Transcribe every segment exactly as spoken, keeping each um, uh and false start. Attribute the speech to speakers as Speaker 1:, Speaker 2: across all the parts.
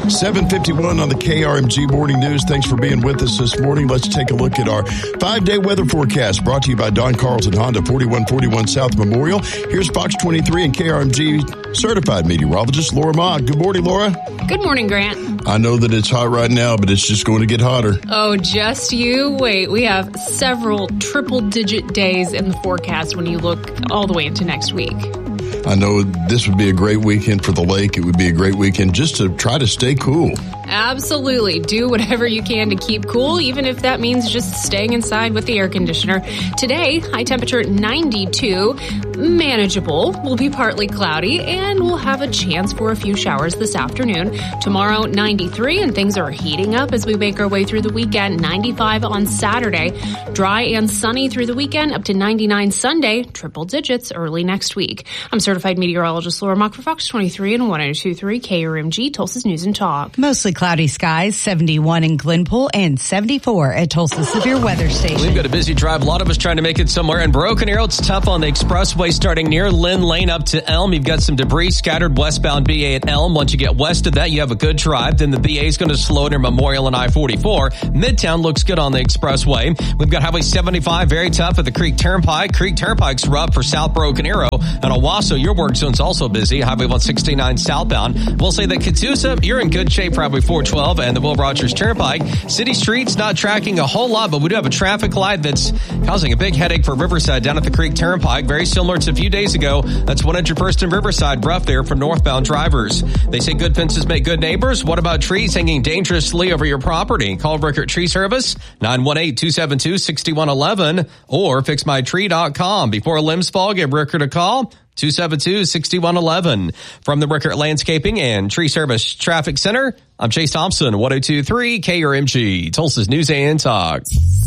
Speaker 1: seven fifty-one on the K R M G Morning News. Thanks for being with us this morning. Let's take a look at our five-day weather forecast brought to you by Don Carlson Honda, forty-one forty-one South Memorial. Here's Fox twenty-three and K R M G certified meteorologist Laura Mogg. Good morning, Laura.
Speaker 2: Good morning, Grant.
Speaker 1: I know that it's hot right now, but it's just going to get hotter.
Speaker 2: Oh, just you wait. We have several triple-digit days in the forecast when you look all the way into next week.
Speaker 1: I know this would be a great weekend for the lake. It would be a great weekend just to try to stay cool.
Speaker 2: Absolutely. Do whatever you can to keep cool, even if that means just staying inside with the air conditioner. Today, high temperature at ninety-two, manageable. Will be partly cloudy, and we'll have a chance for a few showers this afternoon. Tomorrow, ninety-three, and things are heating up as we make our way through the weekend. ninety-five on Saturday. Dry and sunny through the weekend, up to ninety-nine Sunday. Triple digits early next week. I'm certified meteorologist Laura Mogg for Fox twenty-three and one oh two point three K R M G, Tulsa's News and Talk.
Speaker 3: Mostly cloudy skies, seventy-one in Glenpool and seventy-four at Tulsa Severe Weather Station.
Speaker 4: We've got a busy drive. A lot of us trying to make it somewhere. In Broken Arrow, it's tough on the expressway starting near Lynn Lane up to Elm. You've got some debris scattered westbound B A at Elm. Once you get west of that, you have a good drive. Then the B A is going to slow near Memorial and I forty-four. Midtown looks good on the expressway. We've got Highway seventy-five, very tough at the Creek Turnpike. Creek Turnpike's rough for South Broken Arrow. And Owasso, your work zone's also busy. Highway one sixty-nine southbound. We'll say that Catoosa, you're in good shape for Highway four twelve and the Will Rogers Turnpike. City Street's not tracking a whole lot, but we do have a traffic light that's causing a big headache for Riverside down at the Creek Turnpike. Very similar to a few days ago. That's one hundred first and Riverside, rough there for northbound drivers. They say good fences make good neighbors. What about trees hanging dangerously over your property? Call Rickert Tree Service, nine one eight, two seven two, six one one one or fix my tree dot com. Before limbs fall, give Rickert a call. two seven two, six one one one. From the Rickert Landscaping and Tree Service Traffic Center, I'm Chase Thompson, one oh two point three K R M G, Tulsa's News and Talk.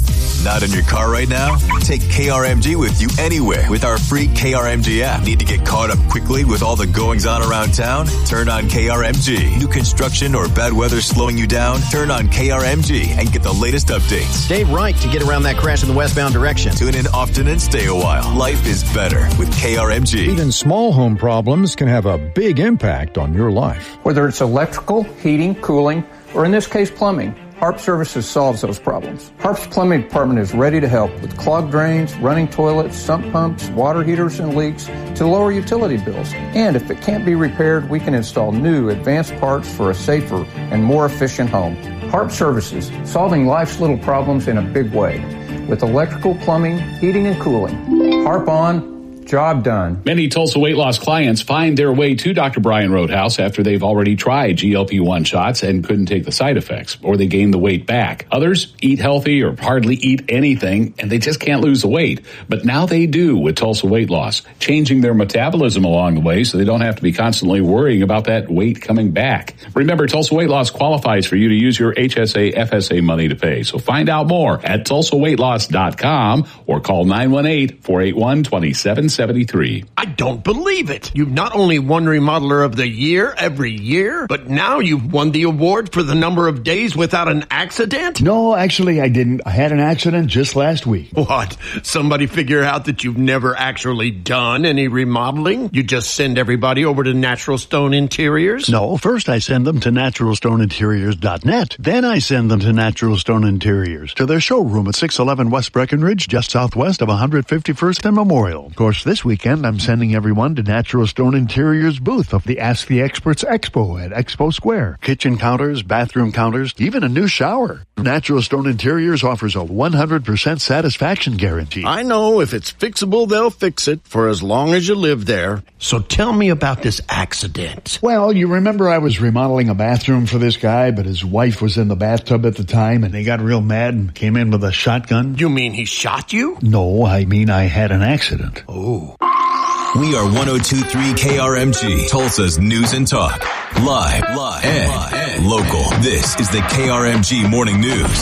Speaker 5: Not in your car right now? Take K R M G with you anywhere with our free K R M G app. Need to get caught up quickly with all the goings on around town? Turn on K R M G. New construction or bad weather slowing you down? Turn on K R M G and get the latest updates.
Speaker 6: Stay right to get around that crash in the westbound direction.
Speaker 5: Tune in often and stay a while. Life is better with K R M G.
Speaker 7: Even small home problems can have a big impact on your life.
Speaker 8: Whether it's electrical, heating, cooling, or in this case, plumbing, Harp Services solves those problems. Harp's Plumbing Department is ready to help with clogged drains, running toilets, sump pumps, water heaters, and leaks to lower utility bills. And if it can't be repaired, we can install new advanced parts for a safer and more efficient home. Harp Services, solving life's little problems in a big way with electrical, plumbing, heating, and cooling. Harp on. Job done.
Speaker 9: Many Tulsa weight loss clients find their way to Doctor Brian Roadhouse after they've already tried G L P one shots and couldn't take the side effects, or they gain the weight back. Others eat healthy or hardly eat anything, and they just can't lose the weight. But now they do with Tulsa Weight Loss, changing their metabolism along the way so they don't have to be constantly worrying about that weight coming back. Remember, Tulsa Weight Loss qualifies for you to use your H S A, F S A money to pay. So find out more at tulsa weight loss dot com or call nine one eight, four eight one, two seven seventy-three.
Speaker 10: I don't believe it. You've not only won Remodeler of the Year every year, but now you've won the award for the number of days without an accident?
Speaker 11: No, actually I didn't. I had an accident just last week.
Speaker 10: What? Somebody figure out that you've never actually done any remodeling? You just send everybody over to Natural Stone Interiors?
Speaker 11: No, first I send them to natural stone interiors dot net. Then I send them to Natural Stone Interiors, to their showroom at six eleven West Breckenridge, just southwest of one hundred fifty-first and Memorial. Of course, this weekend I'm sending everyone to Natural Stone Interiors booth of the Ask the Experts Expo at Expo Square. Kitchen counters, bathroom counters, even a new shower. Natural Stone Interiors offers a one hundred percent satisfaction guarantee.
Speaker 10: I know if it's fixable, they'll fix it for as long as you live there. So tell me about this accident.
Speaker 11: Well, you remember I was remodeling a bathroom for this guy, but his wife was in the bathtub at the time, and they got real mad and came in with a shotgun.
Speaker 10: You mean he shot you?
Speaker 11: No, I mean I had an accident.
Speaker 10: Oh.
Speaker 5: We are one oh two point three K R M G, Tulsa's News and Talk. Live, live, and, live, and local. This is the K R M G Morning News.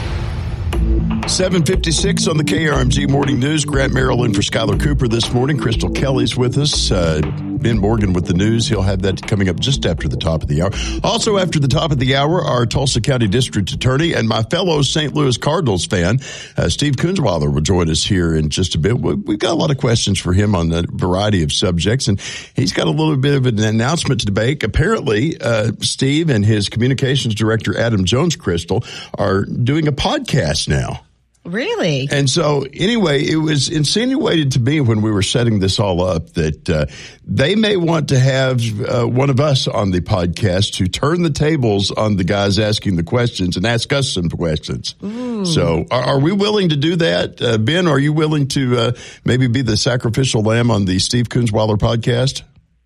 Speaker 1: seven fifty-six on the K R M G Morning News. Grant Merrill in for Skylar Cooper this morning. Crystal Kelly's with us. Uh, Ben Morgan with the news. He'll have that coming up just after the top of the hour. Also after the top of the hour, our Tulsa County District Attorney and my fellow Saint Louis Cardinals fan, uh, Steve Kunzweiler, will join us here in just a bit. We've got a lot of questions for him on a variety of subjects, and he's got a little bit of an announcement to make. Apparently, uh, Steve and his communications director, Adam Jones Crystal, are doing a podcast now.
Speaker 3: Really?
Speaker 1: And so, anyway, it was insinuated to me when we were setting this all up that uh, they may want to have uh, one of us on the podcast to turn the tables on the guys asking the questions and ask us some questions. Ooh. So are, are we willing to do that? Uh, Ben, are you willing to uh, maybe be the sacrificial lamb on the Steve Kunzweiler podcast?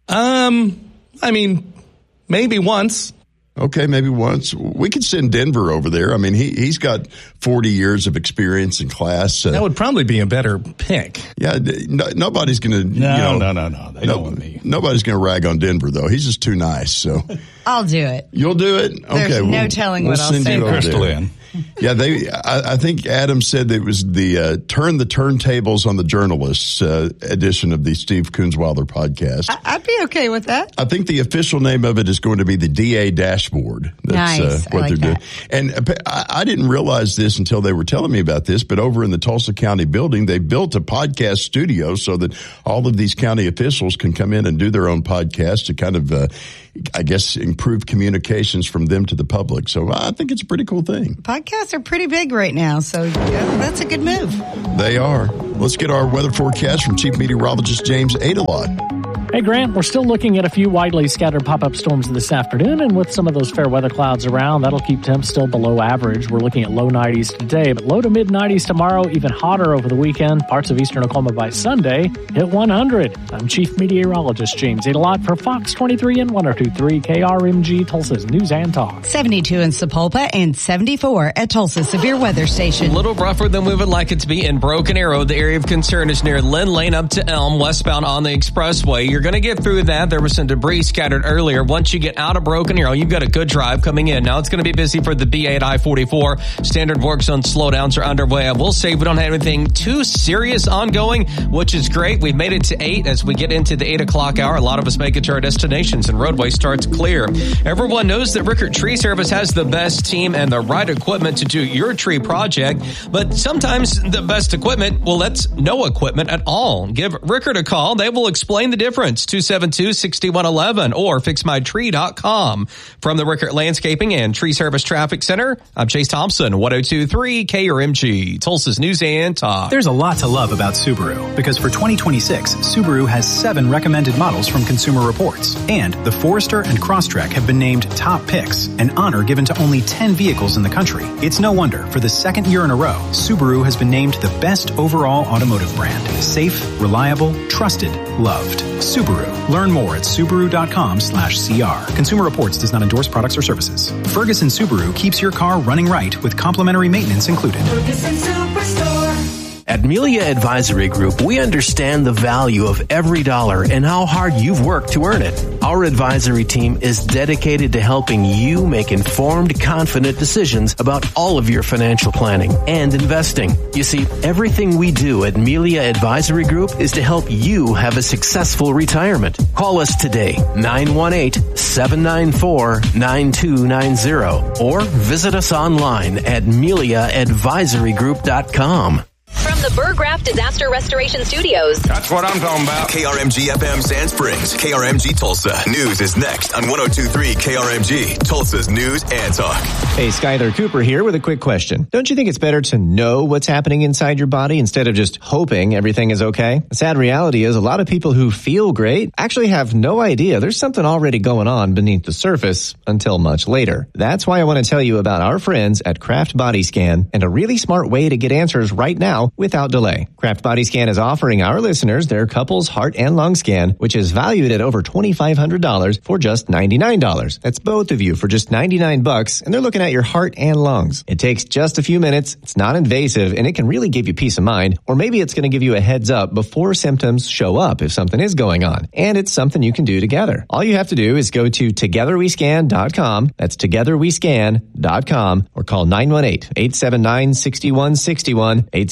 Speaker 12: Um, I mean, maybe once.
Speaker 1: Okay, maybe once. We could send Denver over there. I mean, he, he's got forty years of experience in class. Uh,
Speaker 12: that would probably be a better pick.
Speaker 1: Yeah, no, nobody's going to.
Speaker 12: No,
Speaker 1: you know,
Speaker 12: no, no, no. They
Speaker 1: no,
Speaker 12: don't want me.
Speaker 1: Nobody's going to rag on Denver, though. He's just too nice. So
Speaker 3: I'll do it.
Speaker 1: You'll do it? Okay.
Speaker 3: There's no
Speaker 1: we'll,
Speaker 3: telling
Speaker 1: we'll
Speaker 3: what I'll
Speaker 1: send
Speaker 3: say.
Speaker 1: You over
Speaker 12: Crystal
Speaker 1: there.
Speaker 12: in.
Speaker 1: Yeah, they. I, I think Adam said that it was the uh, Turn the Turntables on the Journalists uh, edition of the Steve Kunzweiler podcast.
Speaker 3: I, I'd be okay with that.
Speaker 1: I think the official name of it is going to be the D A Dashboard. That's
Speaker 3: nice.
Speaker 1: uh, what
Speaker 3: I like
Speaker 1: they're
Speaker 3: that.
Speaker 1: doing. And I, I didn't realize this until they were telling me about this, but over in the Tulsa County building, they built a podcast studio so that all of these county officials can come in and do their own podcast to kind of, uh, I guess, improve communications from them to the public. So I think it's a pretty cool thing.
Speaker 3: Podcasts are pretty big right now, so yeah, that's a good move.
Speaker 1: They are. Let's get our weather forecast from Chief Meteorologist James Adelot.
Speaker 13: Hey, Grant, we're still looking at a few widely scattered pop-up storms this afternoon, and with some of those fair weather clouds around, that'll keep temps still below average. We're looking at low nineties today, but low to mid-nineties tomorrow, even hotter over the weekend. Parts of eastern Oklahoma by Sunday hit one hundred. I'm Chief Meteorologist James Adelot for Fox twenty-three and one oh two point three K R M G, Tulsa's News and Talk.
Speaker 3: seventy-two in Sapulpa and seventy-four at Tulsa Severe Weather Station.
Speaker 4: A little rougher than we would like it to be in Broken Arrow. The area of concern is near Lynn Lane up to Elm, westbound on the expressway. You're going to get through that. There was some debris scattered earlier. Once you get out of Broken Arrow, you've got a good drive coming in. Now it's going to be busy for the B A at I forty-four. Standard work zone slowdowns are underway. I will say we don't have anything too serious ongoing, which is great. We've made it to eight as we get into the eight o'clock hour. A lot of us make it to our destinations and roadway starts clear. Everyone knows that Rickert Tree Service has the best team and the right equipment to do your tree project, but sometimes the best equipment, well, that's no equipment at all. Give Rickert a call. They will explain the difference. two seven two, six one one one or fix my tree dot com. From the Rickert Landscaping and Tree Service Traffic Center, I'm Chase Thompson, one oh two point three K R M G, Tulsa's News and Talk.
Speaker 14: There's a lot to love about Subaru, because for twenty twenty-six, Subaru has seven recommended models from Consumer Reports, and the Forester and Crosstrek have been named top picks, an honor given to only ten vehicles in the country. It's no wonder, for the second year in a row, Subaru has been named the best overall automotive brand. Safe, reliable, trusted, loved. Subaru. Learn more at Subaru dot com slash C R. Consumer Reports does not endorse products or services. Ferguson Subaru keeps your car running right with complimentary maintenance included.
Speaker 15: Ferguson Superstore. At Melia Advisory Group, we understand the value of every dollar and how hard you've worked to earn it. Our advisory team is dedicated to helping you make informed, confident decisions about all of your financial planning and investing. You see, everything we do at Melia Advisory Group is to help you have a successful retirement. Call us today, nine one eight, seven nine four, nine two nine zero, or visit us online at melia advisory group dot com.
Speaker 16: From the Burgraff Disaster Restoration Studios.
Speaker 5: That's what I'm talking about. K R M G F M Sand Springs, K R M G Tulsa. News is next on one oh two point three K R M G, Tulsa's News and Talk.
Speaker 17: Hey, Skylar Cooper here with a quick question. Don't you think it's better to know what's happening inside your body instead of just hoping everything is okay? The sad reality is a lot of people who feel great actually have no idea there's something already going on beneath the surface until much later. That's why I want to tell you about our friends at Kraft Body Scan and a really smart way to get answers right now without delay. Kraft Body Scan is offering our listeners their couple's heart and lung scan, which is valued at over twenty-five hundred dollars for just ninety-nine dollars. That's both of you for just ninety-nine bucks, and they're looking at your heart and lungs. It takes just a few minutes, it's not invasive, and it can really give you peace of mind, or maybe it's going to give you a heads up before symptoms show up if something is going on. And it's something you can do together. All you have to do is go to together we scan dot com, that's together we scan dot com, or call nine one eight, eight seven nine, six one six one, eight seven nine,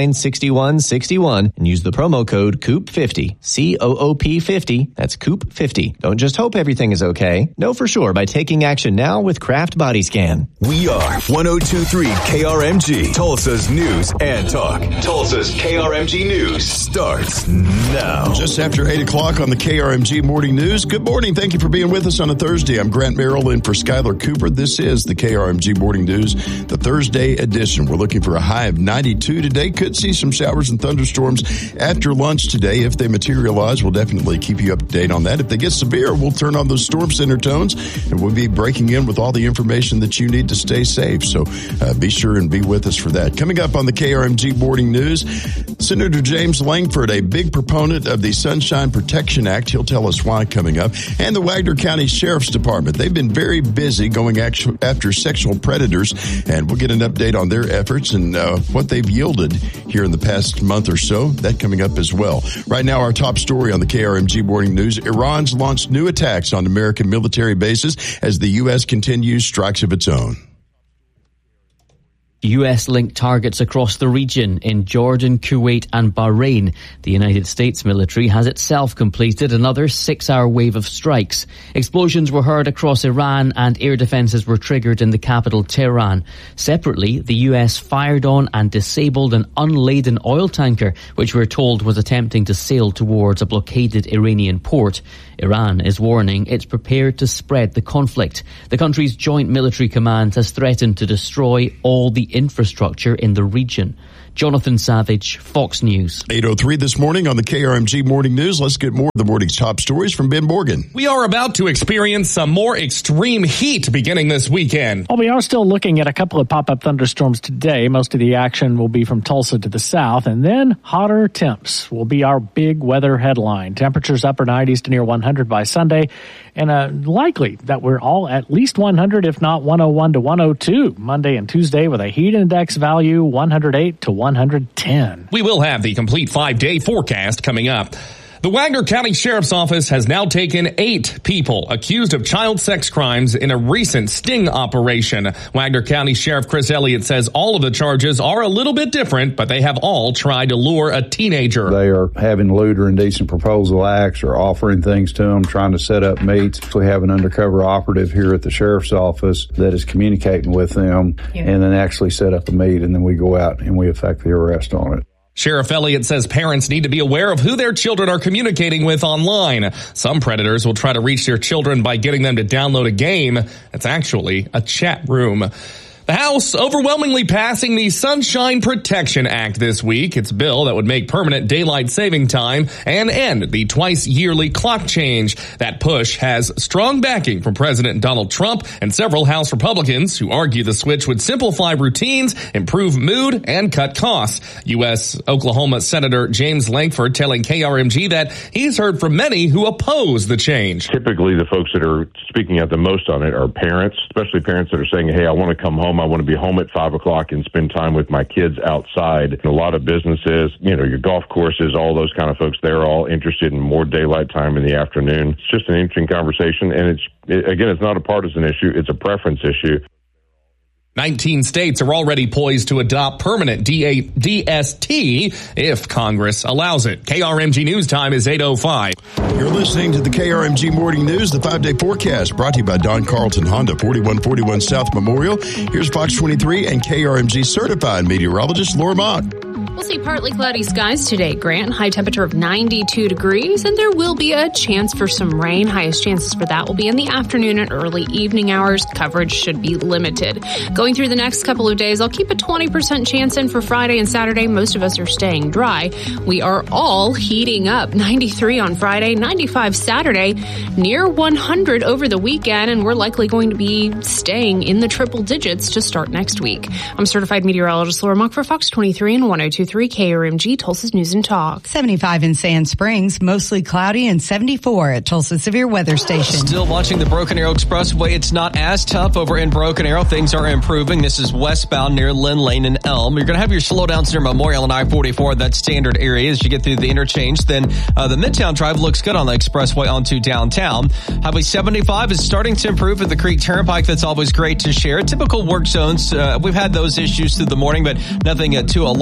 Speaker 17: nine six one six one and use the promo code C O O P fifty. C O O P fifty. That's C O O P fifty. Don't just hope everything is okay. Know for sure by taking action now with Kraft Body Scan.
Speaker 5: We are one oh two point three K R M G, Tulsa's news and talk. Tulsa's K R M G News starts now.
Speaker 1: Just after eight o'clock on the K R M G Morning News. Good morning. Thank you for being with us on a Thursday. I'm Grant Merrill in for Skylar Cooper. This is the K R M G Morning News, the Thursday edition. We're looking for a high of ninety-two today. Could see some showers and thunderstorms after lunch today. If they materialize, we'll definitely keep you up to date on that. If they get severe, we'll turn on those storm center tones and we'll be breaking in with all the information that you need to stay safe. So uh, be sure and be with us for that. Coming up on the K R M G Morning News, Senator James Lankford, a big proponent of the Sunshine Protection Act. He'll tell us why coming up. And the Wagner County Sheriff's Department. They've been very busy going after sexual predators, and we'll get an update on their efforts and uh, what they've yielded here in the past month or so. That coming up as well. Right now, our top story on the K R M G Morning News, Iran's launched new attacks on American military bases as the U S continues strikes of its own.
Speaker 18: U S-linked targets across the region in Jordan, Kuwait and Bahrain. The United States military has itself completed another six-hour wave of strikes. Explosions were heard across Iran and air defences were triggered in the capital, Tehran. Separately, the U S fired on and disabled an unladen oil tanker, which we're told was attempting to sail towards a blockaded Iranian port. Iran is warning it's prepared to spread the conflict. The country's joint military command has threatened to destroy all the infrastructure in the region. Jonathan Savage, Fox News.
Speaker 1: eight oh three this morning on the K R M G Morning News. Let's get more of the morning's top stories from Ben Morgan.
Speaker 12: We are about to experience some more extreme heat beginning this weekend.
Speaker 13: Well, we are still looking at a couple of pop-up thunderstorms today. Most of the action will be from Tulsa to the south, and then hotter temps will be our big weather headline. Temperatures upper nineties to near one hundred by Sunday, and uh, likely that we're all at least one hundred, if not one oh one to one oh two, Monday and Tuesday, with a heat index value one hundred eight to one hundred ten.
Speaker 12: We will have the complete five-day forecast coming up. The Wagner County Sheriff's Office has now taken eight people accused of child sex crimes in a recent sting operation. Wagner County Sheriff Chris Elliott says all of the charges are a little bit different, but they have all tried to lure a teenager.
Speaker 19: They are having lewd or indecent proposal acts or offering things to them, trying to set up meets. We have an undercover operative here at the Sheriff's Office that is communicating with them yeah. and then actually set up a meet, and then we go out and we effect the arrest on it.
Speaker 12: Sheriff Elliott says parents need to be aware of who their children are communicating with online. Some predators will try to reach their children by getting them to download a game that's actually a chat room. The House overwhelmingly passing the Sunshine Protection Act this week. It's a bill that would make permanent daylight saving time and end the twice-yearly clock change. That push has strong backing from President Donald Trump and several House Republicans who argue the switch would simplify routines, improve mood, and cut costs. U S Oklahoma Senator James Lankford telling K R M G that he's heard from many who oppose the change.
Speaker 20: Typically, the folks that are speaking out the most on it are parents, especially parents that are saying, hey, I want to come home. I want to be home at five o'clock and spend time with my kids outside. And a lot of businesses, you know, your golf courses, all those kind of folks, they're all interested in more daylight time in the afternoon. It's just an interesting conversation. And it's, it, again, it's not a partisan issue. It's a preference issue.
Speaker 12: nineteen states are already poised to adopt permanent D S T if Congress allows it. K R M G News Time is eight oh five.
Speaker 1: You're listening to the K R M G Morning News, the five-day forecast, brought to you by Don Carlton Honda, forty-one forty-one South Memorial. Here's Fox twenty-three and K R M G certified meteorologist Laura Mock.
Speaker 2: We'll see partly cloudy skies today, Grant. High temperature of ninety-two degrees, and there will be a chance for some rain. Highest chances for that will be in the afternoon and early evening hours. Coverage should be limited. Going through the next couple of days, I'll keep a twenty percent chance in for Friday and Saturday. Most of us are staying dry. We are all heating up. ninety-three on Friday, ninety-five Saturday, near one hundred over the weekend, and we're likely going to be staying in the triple digits to start next week. I'm certified meteorologist Laura Mock for Fox twenty-three and one oh two point three K R M G, Tulsa's News and Talk.
Speaker 3: seventy-five in Sand Springs, mostly cloudy, and seventy-four at Tulsa Severe Weather Station.
Speaker 4: Still watching the Broken Arrow Expressway. It's not as tough over in Broken Arrow. Things are improving. This is westbound near Lynn Lane and Elm. You're going to have your slowdowns near Memorial and I forty-four. That's standard area as you get through the interchange. Then uh, the Midtown Drive looks good on the expressway onto downtown. Highway seventy-five is starting to improve at the Creek Turnpike. That's always great to share. Typical work zones. Uh, we've had those issues through the morning, but nothing uh, too alarming.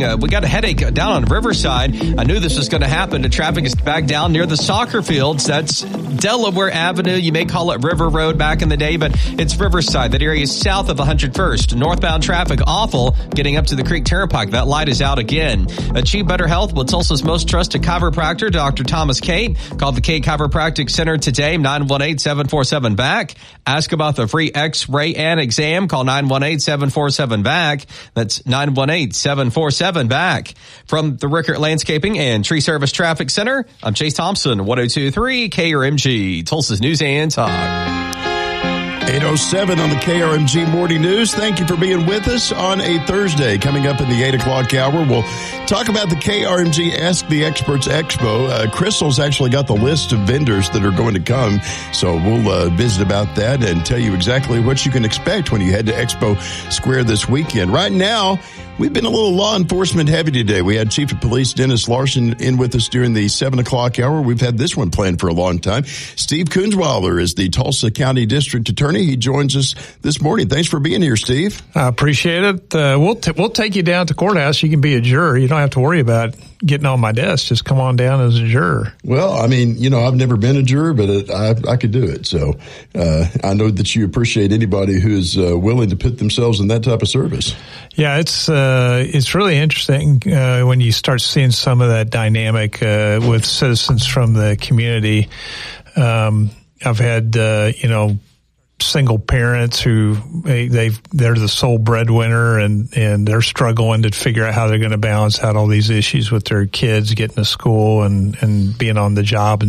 Speaker 4: Uh, we got a headache down on Riverside. I knew this was going to happen. The traffic is back down near the soccer fields. That's Delaware Avenue. You may call it River Road back in the day, but it's Riverside. That area is south of one hundred first. Northbound traffic awful getting up to the Creek Turnpike. That light is out again. Achieve better health with Tulsa's most trusted chiropractor, Doctor Thomas Cate. Call the Cate Chiropractic Center today, nine one eight, seven four seven, B A C K. Ask about the free x-ray and exam. Call nine one eight, seven four seven, B A C K. That's nine one eight, seven four seven, B A C K. From the Rickert Landscaping and Tree Service Traffic Center, I'm Chase Thompson, one oh two point three K R M G, Tulsa's News and Talk.
Speaker 1: eight oh seven on the K R M G Morning News. Thank you for being with us on a Thursday. Coming up in the eight o'clock hour, we'll talk about the K R M G Ask the Experts Expo. Uh, Crystal's actually got the list of vendors that are going to come, so we'll uh, visit about that and tell you exactly what you can expect when you head to Expo Square this weekend. Right now, we've been a little law enforcement heavy today. We had Chief of Police Dennis Larson in with us during the seven o'clock hour. We've had this one planned for a long time. Steve Kunzweiler is the Tulsa County District Attorney. He joins us this morning. Thanks for being here, Steve.
Speaker 21: I appreciate it. Uh, we'll t- we'll take you down to courthouse. You can be a juror. You don't have to worry about getting on my desk. Just come on down as a juror.
Speaker 1: Well, I mean, you know, I've never been a juror, but it, I, I could do it. So uh, I know that you appreciate anybody who is uh, willing to put themselves in that type of service.
Speaker 21: Yeah, it's uh, it's really interesting uh, when you start seeing some of that dynamic uh, with citizens from the community. Um, I've had uh, you know single parents who they they've, they're the sole breadwinner and and they're struggling to figure out how they're going to balance out all these issues with their kids getting to school and and being on the job and